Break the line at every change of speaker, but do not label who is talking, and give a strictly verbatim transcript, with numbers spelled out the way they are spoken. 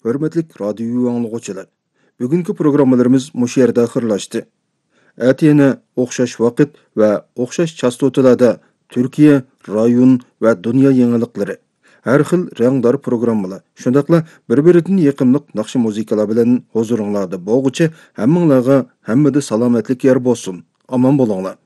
Hörmetlik radyo anlıqçılar. Bugünkü programmalarımız muş yerdə axırlaşdı. Әti yana o'xshash vaqt va o'xshash chastotalarda Türkiye, rayon va dunyo yangilıqlari, har xil rangdor programmalar, shundaqla bir-biridan yaqinliq naqshi muzikalar bilan huzuringlarda bo'lguchi hammanglarga hammada salomatlik yer bo'lsin. Aman bo'linglar.